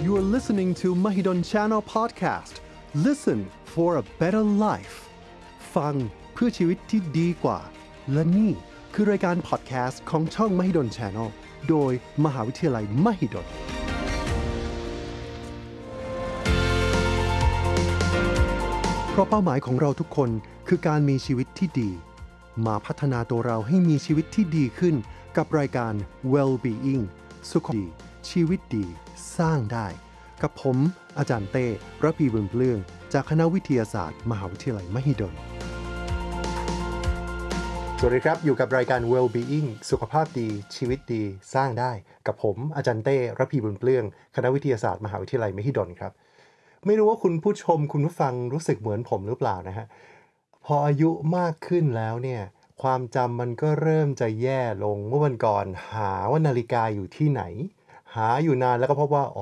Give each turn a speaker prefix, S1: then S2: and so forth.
S1: You are listening to Mahidol Channel Podcast. Listen for a better life. ฟังเพื่อชีวิตที่ดีกว่าและนี่คือรายการพอดแคสต์ของช่อง Mahidol Channel โดยมหาวิทยาลัยมหิดลเพราะเป้าหมายของเราทุกคนคือการมีชีวิตที่ดีมาพัฒนาตัวเราให้มีชีวิตที่ดีขึ้นกับรายการ Well-being สุขดีชีวิตดีสร้างได้กับผมอาจารย์เต้ระพีบุญเปลื้องจากคณะวิทยาศาสตร์มหาวิทยาลัยมหิดลสวัสดีครับอยู่กับรายการ Well-being สุขภาพดีชีวิตดีสร้างได้กับผมอาจารย์เต้ระพีบุญเปลื้องคณะวิทยาศาสตร์มหาวิทยาลัยมหิดลครับไม่รู้ว่าคุณผู้ชมคุณผู้ฟังรู้สึกเหมือนผมหรือเปล่านะฮะพออายุมากขึ้นแล้วเนี่ยความจำมันก็เริ่มจะแย่ลงเมื่อวันก่อนหาว่านาฬิกาอยู่ที่ไหนหาอยู่นานแล้วก็พบว่า